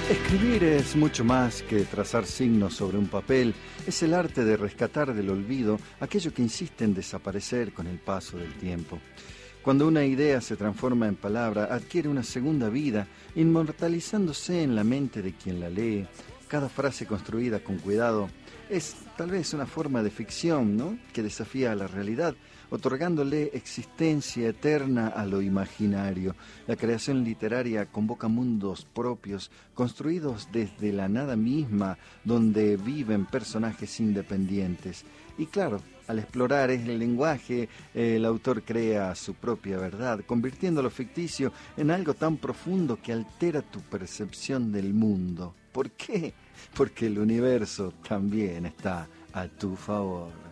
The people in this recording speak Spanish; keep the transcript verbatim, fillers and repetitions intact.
Escribir es mucho más que trazar signos sobre un papel, es el arte de rescatar del olvido aquello que insiste en desaparecer con el paso del tiempo. Cuando una idea se transforma en palabra, adquiere una segunda vida, inmortalizándose en la mente de quien la lee. Cada frase construida con cuidado es tal vez una forma de ficción, ¿no?, que desafía a la realidad, otorgándole existencia eterna a lo imaginario. La creación literaria convoca mundos propios, construidos desde la nada misma, donde viven personajes independientes. Y claro, al explorar el lenguaje, el autor crea su propia verdad, convirtiendo lo ficticio en algo tan profundo que altera tu percepción del mundo. ¿Por qué? Porque el universo también está a tu favor.